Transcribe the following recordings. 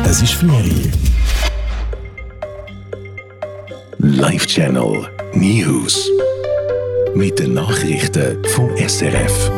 Es ist Ferien. Live Channel News. Mit den Nachrichten vom SRF.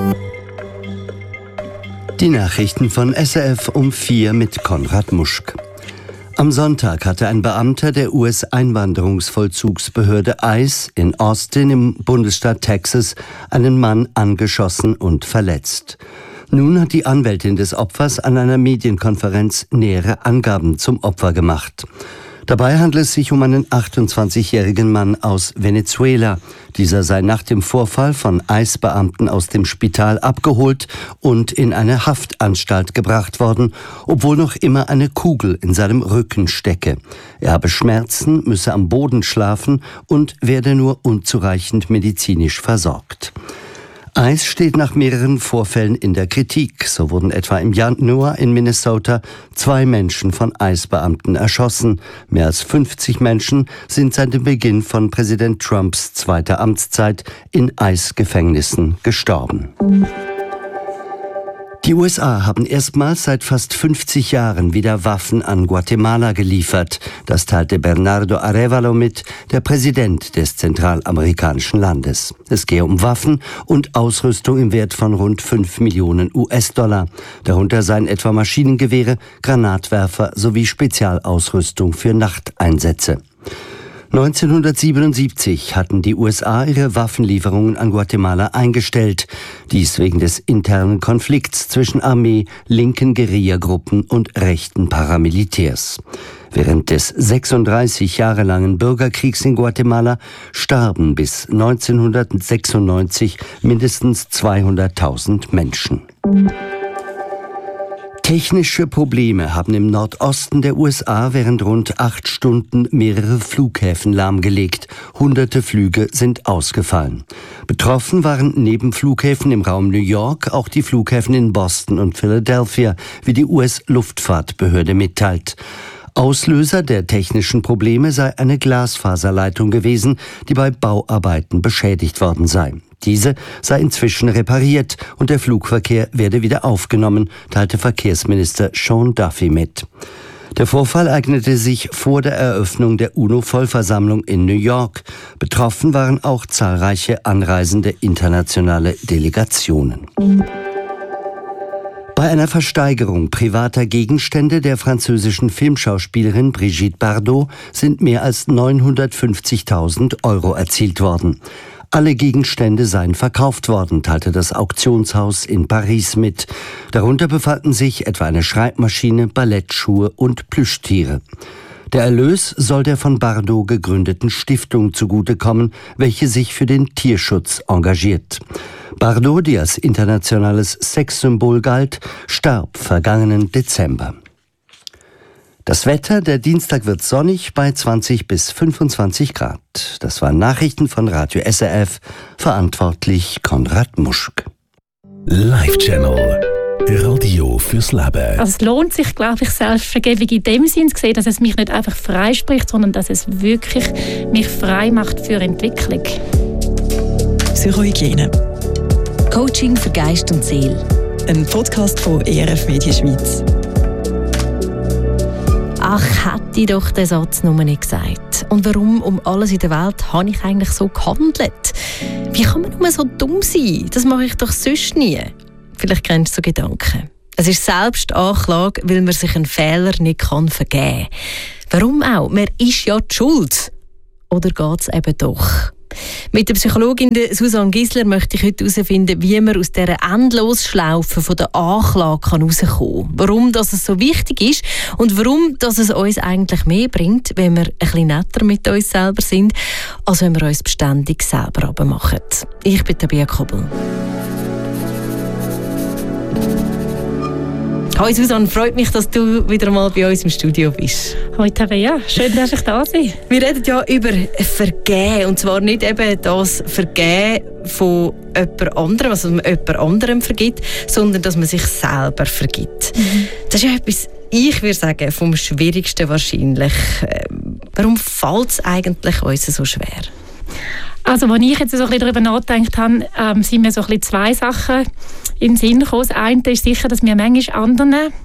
Die Nachrichten von SRF um 4 mit Konrad Muschk. Am Sonntag hatte ein Beamter der US-Einwanderungsvollzugsbehörde ICE in Austin im Bundesstaat Texas einen Mann angeschossen und verletzt. Nun hat die Anwältin des Opfers an einer Medienkonferenz nähere Angaben zum Opfer gemacht. Dabei handelt es sich um einen 28-jährigen Mann aus Venezuela. Dieser sei nach dem Vorfall von ICE-Beamten aus dem Spital abgeholt und in eine Haftanstalt gebracht worden, obwohl noch immer eine Kugel in seinem Rücken stecke. Er habe Schmerzen, müsse am Boden schlafen und werde nur unzureichend medizinisch versorgt. ICE steht nach mehreren Vorfällen in der Kritik. So wurden etwa im Januar in Minnesota 2 Menschen von ICE-Beamten erschossen. Mehr als 50 Menschen sind seit dem Beginn von Präsident Trumps zweiter Amtszeit in ICE-Gefängnissen gestorben. Die USA haben erstmals seit fast 50 Jahren wieder Waffen an Guatemala geliefert. Das teilte Bernardo Arévalo mit, der Präsident des zentralamerikanischen Landes. Es gehe um Waffen und Ausrüstung im Wert von rund 5 Millionen US-Dollar. Darunter seien etwa Maschinengewehre, Granatwerfer sowie Spezialausrüstung für Nachteinsätze. 1977 hatten die USA ihre Waffenlieferungen an Guatemala eingestellt. Dies wegen des internen Konflikts zwischen Armee, linken Guerillagruppen und rechten Paramilitärs. Während des 36 Jahre langen Bürgerkriegs in Guatemala starben bis 1996 mindestens 200.000 Menschen. Technische Probleme haben im Nordosten der USA während rund 8 Stunden mehrere Flughäfen lahmgelegt. Hunderte Flüge sind ausgefallen. Betroffen waren neben Flughäfen im Raum New York auch die Flughäfen in Boston und Philadelphia, wie die US-Luftfahrtbehörde mitteilt. Auslöser der technischen Probleme sei eine Glasfaserleitung gewesen, die bei Bauarbeiten beschädigt worden sei. Diese sei inzwischen repariert und der Flugverkehr werde wieder aufgenommen, teilte Verkehrsminister Sean Duffy mit. Der Vorfall eignete sich vor der Eröffnung der UNO-Vollversammlung in New York. Betroffen waren auch zahlreiche anreisende internationale Delegationen. Bei einer Versteigerung privater Gegenstände der französischen Filmschauspielerin Brigitte Bardot sind mehr als 950.000 Euro erzielt worden. Alle Gegenstände seien verkauft worden, teilte das Auktionshaus in Paris mit. Darunter befanden sich etwa eine Schreibmaschine, Ballettschuhe und Plüschtiere. Der Erlös soll der von Bardot gegründeten Stiftung zugutekommen, welche sich für den Tierschutz engagiert. Bardot, die als internationales Sexsymbol galt, starb vergangenen Dezember. Das Wetter, der Dienstag wird sonnig bei 20 bis 25 Grad. Das waren Nachrichten von Radio SRF, verantwortlich Konrad Muschk. Live Channel. Radio fürs Leben. Also es lohnt sich, glaube ich, Selbstvergebung in dem Sinn zu sehen, dass es mich nicht einfach freispricht, sondern dass es wirklich mich frei macht für Entwicklung. Psychohygiene. Coaching für Geist und Seele. Ein Podcast von ERF Media Schweiz. Ach, hätte ich doch den Satz nur nicht gesagt. Und warum um alles in der Welt habe ich eigentlich so gehandelt? Wie kann man nur so dumm sein? Das mache ich doch sonst nie. Vielleicht kennst du so Gedanken. Es ist Selbstanklage, weil man sich einen Fehler nicht vergeben kann. Warum auch? Man ist ja die Schuld. Oder geht es eben doch? Mit der Psychologin Susanne Gisler möchte ich heute herausfinden, wie man aus dieser Endlosschlaufe von der Anklage herauskommen kann. Warum das es so wichtig ist und warum das es uns eigentlich mehr bringt, wenn wir ein bisschen netter mit uns selber sind, als wenn wir uns beständig selber abmachen. Ich bin Tabea Kobel. Hallo Susanne, freut mich, dass du wieder mal bei uns im Studio bist. Hallo Tabea, schön, dass ich da bin. Wir reden ja über Vergehen, und zwar nicht eben das Vergehen von jemand anderem, also man jemand anderem vergibt, sondern dass man sich selber vergibt. Das ist ja etwas, ich würde sagen, vom Schwierigsten wahrscheinlich. Warum fällt es eigentlich uns so schwer? Also, als ich jetzt so ein bisschen darüber nachgedacht habe, sind mir so ein bisschen 2 Sachen in den Sinn gekommen. Das eine ist sicher, dass wir manchmal anderen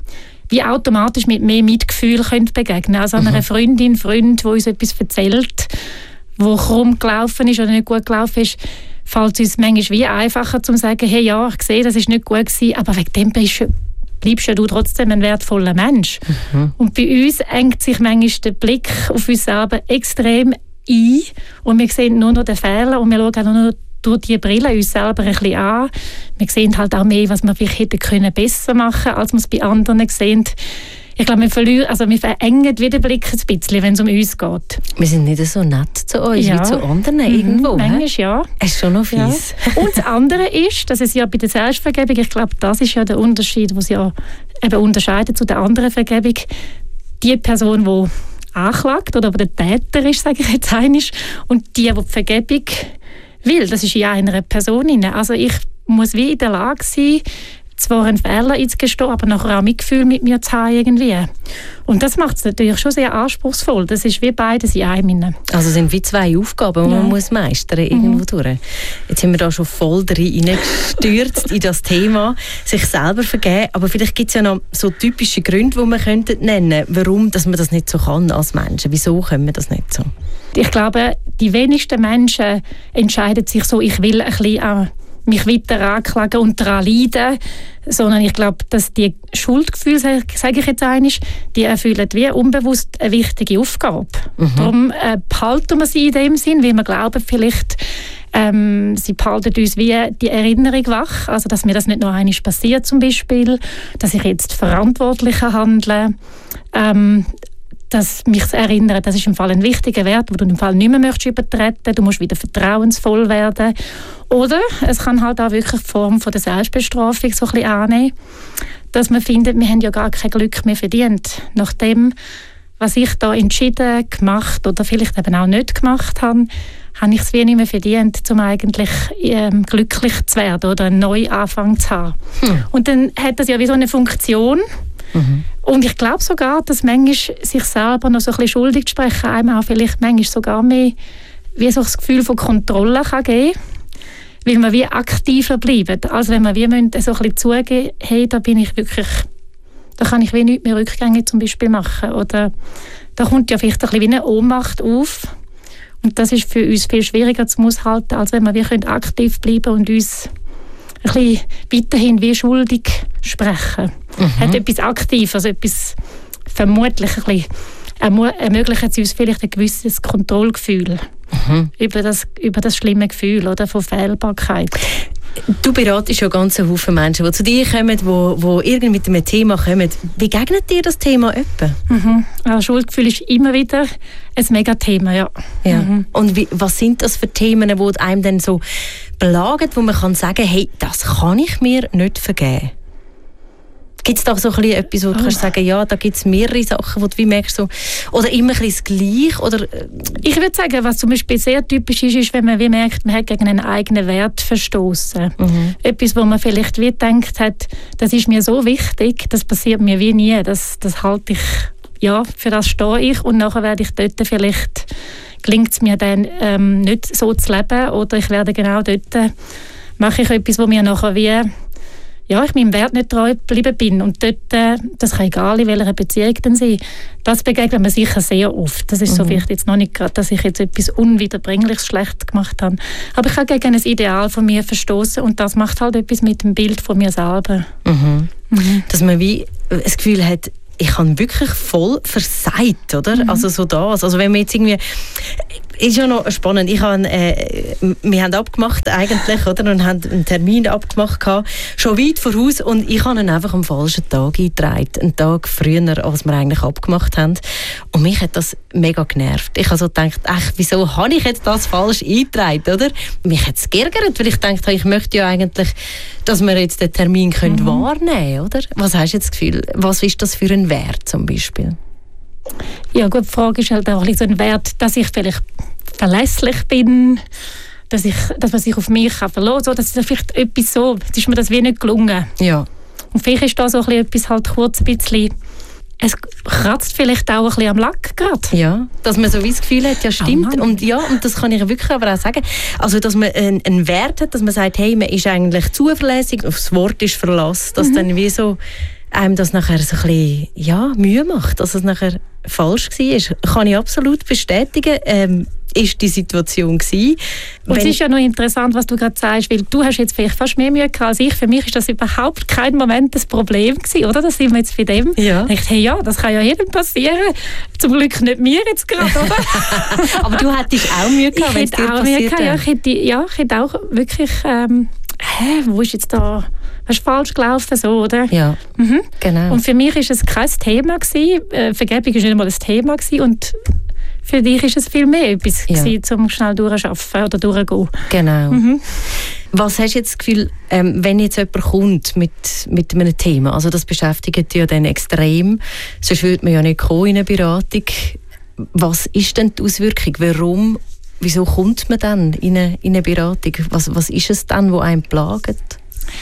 wie automatisch mit mehr Mitgefühl begegnen können. Also einer Freund, die uns etwas erzählt, wo krumm gelaufen ist oder nicht gut gelaufen ist, fällt es uns manchmal wie einfacher, zu sagen, hey, ja, ich sehe, das ist nicht gut gewesen, aber wegen dem bleibst ja du trotzdem ein wertvoller Mensch. Und bei uns engt sich manchmal der Blick auf uns selber extrem ein und wir sehen nur noch den Fehler und wir schauen auch nur noch durch die Brille uns selber ein bisschen an. Wir sehen halt auch mehr, was wir vielleicht hätten besser machen können, als wir es bei anderen sehen. Ich glaube, wir verengen wieder den Blick ein bisschen, wenn es um uns geht. Wir sind nicht so nett zu uns wie zu anderen irgendwo. Manchmal ja. Es ist schon noch fies. Ja. Und das andere ist, dass es ja bei der Selbstvergebung, ich glaube, das ist ja der Unterschied, was ja eben unterscheidet zu der anderen Vergebung. Die Person, die anklagt oder der Täter ist, sage ich jetzt einmal, und die Vergebung will, das ist in einer Person rein. Also ich muss wie in der Lage sein, zwar einen Fehler einzugestehen, aber nachher auch Mitgefühl mit mir zu haben irgendwie. Und das macht es natürlich schon sehr anspruchsvoll. Das ist wie beides in einem. Also sind wie zwei Aufgaben, die man muss meistern irgendwo durch. Jetzt sind wir da schon voll reingestürzt in das Thema, sich selber vergeben. Aber vielleicht gibt es ja noch so typische Gründe, die man könnte nennen, warum dass man das nicht so kann als Menschen. Wieso können wir das nicht so? Ich glaube, die wenigsten Menschen entscheiden sich so, ich will ein bisschen mich weiter anklagen und daran leiden, sondern ich glaube, dass die Schuldgefühle, sage ich jetzt einmal, die erfüllen wie unbewusst eine wichtige Aufgabe. Darum behalten wir sie in dem Sinn, weil wir glauben vielleicht, sie behalten uns wie die Erinnerung wach, also dass mir das nicht noch einmal passiert zum Beispiel, dass ich jetzt verantwortlicher handle, dass mich erinnern, das ist im Fall ein wichtiger Wert, den du im Fall nicht mehr möchtest übertreten, du musst wieder vertrauensvoll werden. Oder es kann halt auch wirklich die Form von der Selbstbestrafung so ein bisschen annehmen, dass man findet, wir haben ja gar kein Glück mehr verdient. Nach dem, was ich da entschieden, gemacht oder vielleicht eben auch nicht gemacht habe, habe ich es wie nicht mehr verdient, um eigentlich glücklich zu werden oder einen Neuanfang zu haben. Und dann hat das ja wie so eine Funktion. Und ich glaube sogar, dass manchmal sich selber noch so ein bisschen schuldig zu sprechen, einem auch vielleicht manchmal sogar mehr wie so das Gefühl von Kontrolle kann geben, weil man wie aktiver bleibt, als wenn man wie so ein bisschen zugeben, hey, da bin ich wirklich, da kann ich wie nichts mehr Rückgänge zum Beispiel machen, oder da kommt ja vielleicht ein bisschen wie eine Ohnmacht auf und das ist für uns viel schwieriger zu aushalten, als wenn wir wie aktiv bleiben und uns ein bisschen weiterhin wie schuldig sprechen. Hat etwas Aktives, also etwas vermutlich ein bisschen, ermöglicht es uns vielleicht ein gewisses Kontrollgefühl über das schlimme Gefühl oder von Fehlbarkeit. Du beratest ja ganz einen Haufen Menschen, die zu dir kommen, die irgendwie mit einem Thema kommen. Wie begegnet dir das Thema etwa? Also Schuldgefühl ist immer wieder ein Megathema, ja. Und was sind das für Themen, die einem dann so belagen, wo man kann sagen, hey, das kann ich mir nicht vergeben? Gibt es da so etwas, wo du kannst sagen, ja, da gibt es mehrere Sachen, wo du wie merkst, so, oder immer ein bisschen das Gleiche? Oder? Ich würde sagen, was zum Beispiel sehr typisch ist, wenn man wie merkt, man hat gegen einen eigenen Wert verstoßen. Etwas, wo man vielleicht wie gedacht hat, das ist mir so wichtig, das passiert mir wie nie, das halte ich, ja, für das stehe ich und nachher werde ich dort vielleicht, gelingt es mir dann nicht so zu leben oder ich werde genau dort, mache ich etwas, wo mir nachher wie ich meinem Wert nicht treu geblieben bin. Und dort, das kann egal in welcher Beziehung dann sein, das begegnet man sicher sehr oft. Das ist so vielleicht jetzt noch nicht gerade, dass ich jetzt etwas Unwiederbringliches schlecht gemacht habe. Aber ich habe gegen ein Ideal von mir verstoßen und das macht halt etwas mit dem Bild von mir selber. Dass man wie das Gefühl hat, ich habe wirklich voll versagt, oder? Also so das. Also wenn man jetzt irgendwie... Ist ja noch spannend. Wir haben abgemacht eigentlich, oder? Und haben einen Termin abgemacht gehabt, schon weit voraus. Und ich habe ihn einfach am falschen Tag eingetragen. Einen Tag früher, als wir eigentlich abgemacht haben. Und mich hat das mega genervt. Ich habe so gedacht, wieso habe ich jetzt das falsch eingetragen, oder? Mich hat es geärgert, weil ich dachte, ich möchte ja eigentlich, dass wir jetzt den Termin wahrnehmen können, oder? Was hast du jetzt das Gefühl? Was ist das für ein Wert zum Beispiel? Ja gut, die Frage ist halt auch so ein Wert, dass ich vielleicht verlässlich bin, dass man sich auf mich verlassen kann. Das ist vielleicht etwas so, jetzt ist mir das wie nicht gelungen. Ja. Und vielleicht ist da so etwas halt kurz ein bisschen, es kratzt vielleicht auch ein bisschen am Lack gerade. Ja, dass man so wie das Gefühl hat, ja stimmt. Und das kann ich wirklich aber auch sagen. Also, dass man einen Wert hat, dass man sagt, hey, man ist eigentlich zuverlässig, aufs Wort ist Verlass, dass dann wie so einem das nachher so ein bisschen, Mühe macht, dass es nachher falsch war. Kann ich absolut bestätigen. Ist die Situation gewesen. Und es ist ja noch interessant, was du gerade sagst, weil du hast jetzt vielleicht fast mehr Mühe gehabt als ich. Für mich ist das überhaupt kein Moment das Problem gewesen, oder? Da sind wir jetzt bei dem. Ja. Ich dachte, das kann ja jedem passieren. Zum Glück nicht mir jetzt gerade, oder? Aber du hättest auch Mühe gehabt, wenn es dir passiert wäre. Ich hätte auch wirklich, wo ist jetzt da... Das ist falsch gelaufen, so, oder? Ja, genau. Und für mich war es kein Thema gewesen. Vergebung war nicht einmal ein Thema gewesen. Und für dich war es viel mehr etwas gewesen, um schnell durchzuarbeiten oder durchzugehen. Genau. Was hast du jetzt das Gefühl, wenn jetzt jemand kommt mit einem Thema, also das beschäftigt dich ja dann extrem, sonst würde man ja nicht kommen in eine Beratung. Was ist denn die Auswirkung? Wieso kommt man dann in eine Beratung? Was ist es dann, was einen plagt?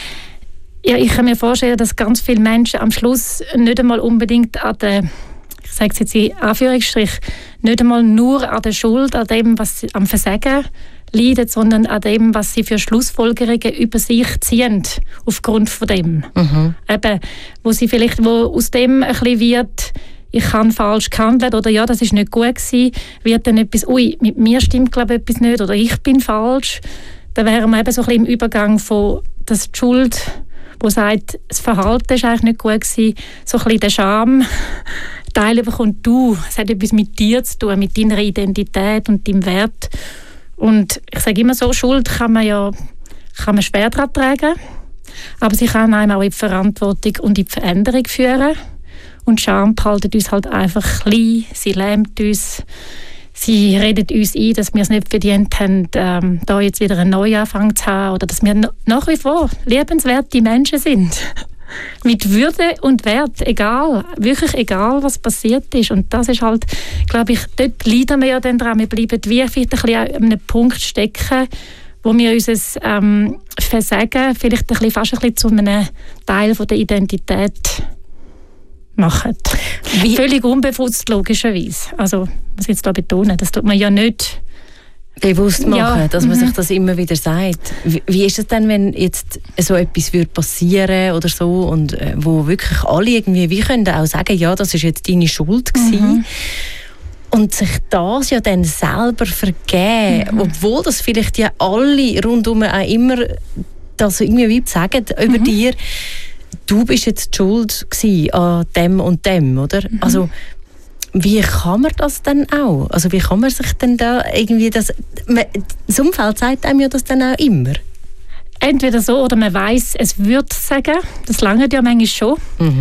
Ja, ich kann mir vorstellen, dass ganz viele Menschen am Schluss nicht einmal unbedingt an der, ich sage es jetzt in Anführungsstrich, nicht einmal nur an der Schuld, an dem, was sie am Versagen leiden, sondern an dem, was sie für Schlussfolgerungen über sich ziehen, aufgrund von dem. Eben, wo aus dem ein bisschen wird, ich habe falsch gehandelt oder das ist nicht gut gewesen, wird dann etwas, mit mir stimmt glaube ich etwas nicht oder ich bin falsch. Dann wären wir eben so ein bisschen im Übergang von das die Schuld, wo sagt, das Verhalten ist eigentlich nicht gut gewesen, so ein bisschen der Scham-Teil bekommt es hat etwas mit dir zu tun, mit deiner Identität und deinem Wert. Und ich sage immer so, Schuld kann man schwer daran tragen, aber sie kann einem auch in die Verantwortung und in die Veränderung führen. Und Scham behaltet uns halt einfach klein, sie lähmt uns, sie redet uns ein, dass wir es nicht verdient haben, da jetzt wieder einen Neuanfang zu haben oder dass wir nach wie vor liebenswerte Menschen sind. Mit Würde und Wert, wirklich egal, was passiert ist. Und das ist halt, glaube ich, dort leiden wir ja dann dran. Wir bleiben wie vielleicht ein bisschen an einem Punkt stecken, wo wir unser Versagen vielleicht fast ein bisschen zu einem Teil von der Identität machen. Völlig unbewusst, logischerweise. Also, muss ich jetzt da betonen, das tut man ja nicht bewusst machen, dass man sich das immer wieder sagt. Wie ist es denn, wenn jetzt so etwas passieren oder so und wo wirklich alle irgendwie wie können auch sagen, das ist jetzt deine Schuld gewesen. Und sich das ja dann selber vergeben, obwohl das vielleicht ja alle rundum auch immer das irgendwie sagen über dir, du bist jetzt schuld gewesen an dem und dem, oder? Also, wie kann man das denn auch? Also, wie kann man sich denn da irgendwie das Umfeld sagt einem ja das dann auch immer. Entweder so, oder man weiss, es würde sagen. Das langt ja manchmal schon.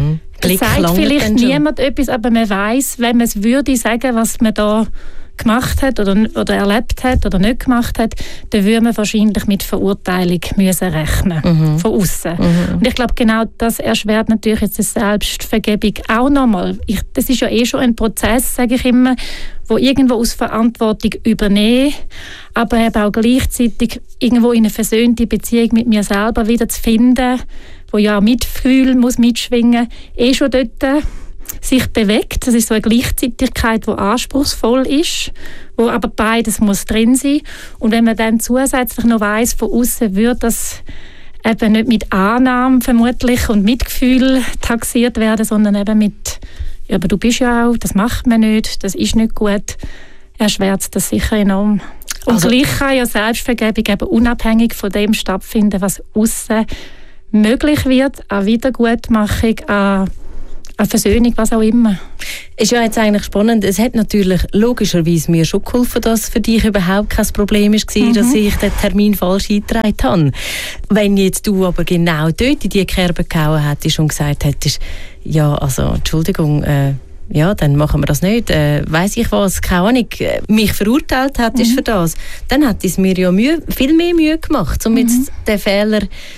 Es sagt vielleicht niemand etwas, aber man weiss, wenn man es würde sagen, was man da gemacht hat oder erlebt hat oder nicht gemacht hat, dann würde man wahrscheinlich mit Verurteilung müssen rechnen von außen. Und ich glaube, genau das erschwert natürlich jetzt die Selbstvergebung auch nochmal. Das ist ja schon ein Prozess, sage ich immer, wo irgendwo aus Verantwortung übernehmen, aber eben auch gleichzeitig irgendwo in eine versöhnte Beziehung mit mir selber wieder zu finden, wo ja auch Mitgefühl muss mitschwingen, schon dort sich bewegt. Das ist so eine Gleichzeitigkeit, die anspruchsvoll ist, wo aber beides muss drin sein. Und wenn man dann zusätzlich noch weiss, von außen würde das eben nicht mit Annahme vermutlich und Mitgefühl taxiert werden, sondern eben mit, aber du bist ja auch, das macht man nicht, das ist nicht gut, erschwert das sicher enorm. Und gleich kann ja Selbstvergebung eben unabhängig von dem stattfinden, was außen möglich wird, an Wiedergutmachung, an Versöhnung, was auch immer. Ist ja jetzt eigentlich spannend. Es hat natürlich logischerweise mir schon geholfen, dass für dich überhaupt kein Problem war, dass ich den Termin falsch eingetragen habe. Wenn jetzt du aber genau dort in die Kerbe gehauen hättest und gesagt hättest, Entschuldigung, dann machen wir das nicht. Weiss ich was, keine Ahnung, mich verurteilt hättest für das, dann hätte es mir ja viel mehr Mühe gemacht, um jetzt den Fehler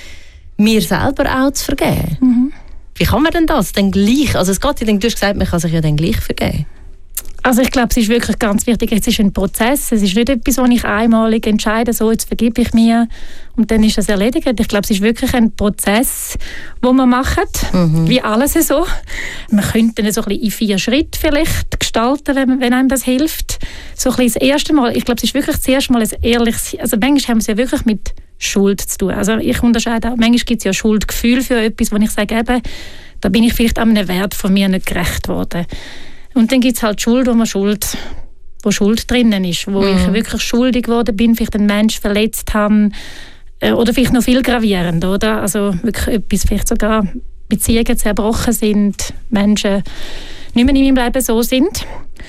mir selber auch zu vergeben. Wie kann man denn das denn gleich? Also es geht ja, du hast gesagt, man kann sich ja dann gleich vergeben. Also ich glaube, es ist wirklich ganz wichtig, es ist ein Prozess, es ist nicht etwas, wo ich einmalig entscheide, so jetzt vergebe ich mir und dann ist das erledigt. Ich glaube, es ist wirklich ein Prozess, den wir machen, wie alles so. Man könnte ihn so ein bisschen in 4 Schritte vielleicht gestalten, wenn einem das hilft. So ein bisschen das erste Mal, ich glaube, es ist wirklich das erste Mal ein ehrliches, also manchmal haben wir es ja wirklich mit Schuld zu tun. Also ich unterscheide auch, manchmal gibt es ja Schuldgefühl für etwas, wo ich sage, eben, Da bin ich vielleicht einem Wert von mir nicht gerecht worden. Und dann gibt es halt Schuld, wo Schuld drinnen ist, wo ich wirklich schuldig geworden bin, vielleicht einen Menschen verletzt habe, oder vielleicht noch viel gravierender, oder? Also wirklich etwas, vielleicht sogar Beziehungen zerbrochen sind, Menschen nicht mehr in meinem Leben so sind.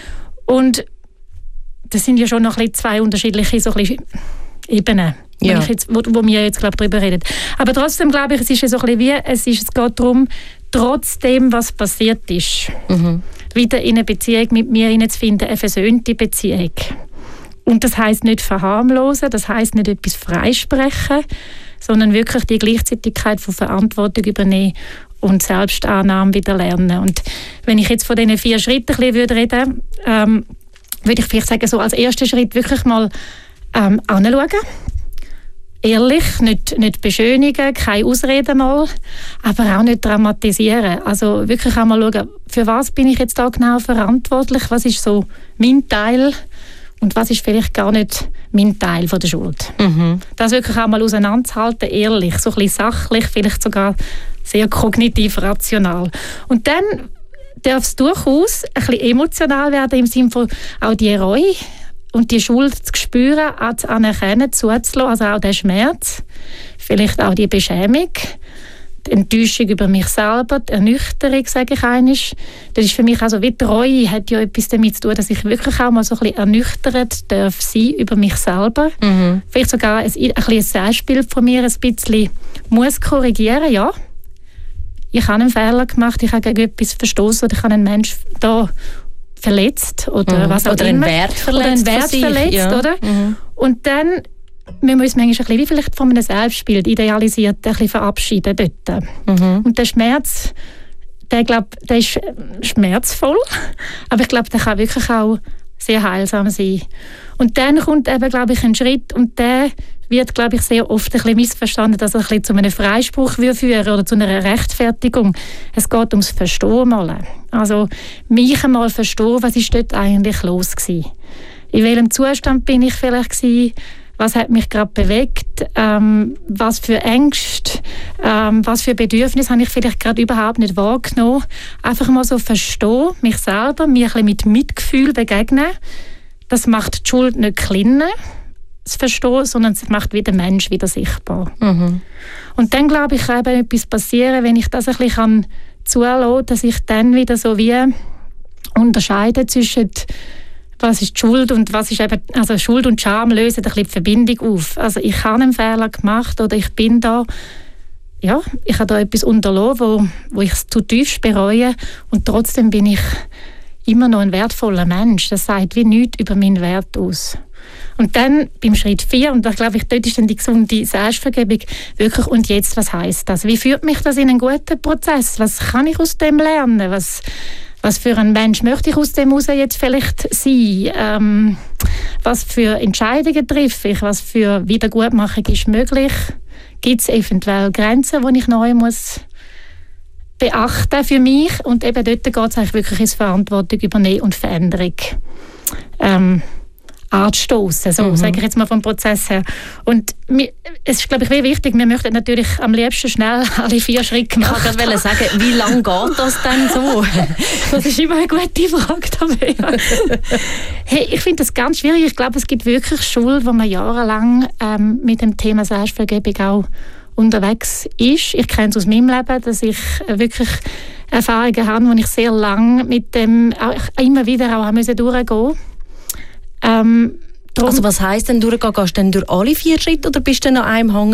Und das sind ja schon noch ein bisschen zwei unterschiedliche so ein bisschen Ebenen, wo wir jetzt glaube darüber reden. Aber trotzdem glaube ich, es ist ja so ein bisschen es geht darum, trotzdem, was passiert ist, wieder in eine Beziehung mit mir hineinzufinden, eine versöhnte Beziehung. Und das heisst nicht verharmlosen, das heisst nicht etwas freisprechen, sondern wirklich die Gleichzeitigkeit von Verantwortung übernehmen und Selbstannahme wieder lernen. Und wenn ich jetzt von diesen 4 Schritten ein bisschen reden würde, würde ich vielleicht sagen, so als ersten Schritt wirklich mal anschauen. Ehrlich, nicht beschönigen, keine Ausreden mal, aber auch nicht dramatisieren. Also wirklich auch mal schauen, für was bin ich jetzt da genau verantwortlich, was ist so mein Teil und was ist vielleicht gar nicht mein Teil von der Schuld. Das wirklich auch mal auseinanderzuhalten, ehrlich, so ein bisschen sachlich, vielleicht sogar sehr kognitiv rational. Und dann darf es durchaus ein bisschen emotional werden, im Sinne von auch die Reue und die Schuld zu spüren, zu anerkennen, zuzulassen, also auch den Schmerz, vielleicht auch die Beschämung, die Enttäuschung über mich selber, die Ernüchterung, sage ich einmal. Das ist für mich also wie die Reue, hat ja etwas damit zu tun, dass ich wirklich auch mal so ein bisschen ernüchtert darf sein über mich selber. Vielleicht sogar ein Selbstbild von mir ein bisschen muss korrigieren, ja. Ich habe einen Fehler gemacht, ich habe gegen etwas verstoßen oder ich habe einen Menschen da verletzt oder was auch oder immer. Oder einen Wert verletzt, ja. Oder? Und dann müssen wir uns manchmal ein bisschen, wie vielleicht von einem Selbstbild idealisiert, ein bisschen verabschieden dort. Und der Schmerz, der ist schmerzvoll, aber ich glaube, der kann wirklich auch sehr heilsam sein. Und dann kommt eben, glaube ich, ein Schritt und der wird, glaube ich, sehr oft ein bisschen missverstanden, dass er ein bisschen zu einem Freispruch führen oder zu einer Rechtfertigung. Es geht ums Verstehen mal. Also mich einmal verstehen, was ist dort eigentlich los gewesen. In welchem Zustand bin ich vielleicht gewesen? Was hat mich gerade bewegt? Was für Ängste, was für Bedürfnisse habe ich vielleicht gerade überhaupt nicht wahrgenommen? Einfach mal so verstehen, mich selber, mir ein bisschen mit Mitgefühl begegnen. Das macht die Schuld nicht kleiner, das Verstehen, sondern es macht wieder den Mensch wieder sichtbar. Und dann, glaube ich, kann eben etwas passieren, wenn ich das ein bisschen zulasse, dass ich dann wieder so wie unterscheide zwischen was ist die Schuld und was ist eben, also Schuld und Scham lösen ein bisschen die Verbindung auf. Also ich habe einen Fehler gemacht oder ich bin da, ja, ich habe da etwas unterlassen, wo ich es zutiefst bereue und trotzdem bin ich immer noch ein wertvoller Mensch. Das sagt wie nichts über meinen Wert aus. Und dann beim Schritt 4, und da glaube ich, dort ist dann die gesunde Selbstvergebung wirklich, und jetzt, was heisst das? Wie führt mich das in einen guten Prozess? Was kann ich aus dem lernen? Was für ein Mensch möchte ich aus dem heraus jetzt vielleicht sein? Was für Entscheidungen treffe ich? Was für Wiedergutmachung ist möglich? Gibt es eventuell Grenzen, die ich neu muss beachten für mich? Und eben dort geht es eigentlich wirklich ins Verantwortung übernehmen und Veränderung anstoßen, so sage ich jetzt mal vom Prozess her. Und es ist, glaube ich, wichtig, wir möchten natürlich am liebsten schnell alle 4 Schritte machen. Ich wollte sagen, wie lange geht das denn so? Das ist immer eine gute Frage. Hey, ich finde das ganz schwierig. Ich glaube, es gibt wirklich Schuld, wo man jahrelang mit dem Thema Selbstvergebung auch unterwegs ist. Ich kenne es aus meinem Leben, dass ich wirklich Erfahrungen habe, wo ich sehr lange mit dem auch immer wieder auch durchgehen musste. Also was heisst denn durchgehen? Gehst du denn durch alle 4 Schritte oder bist du noch einem hängen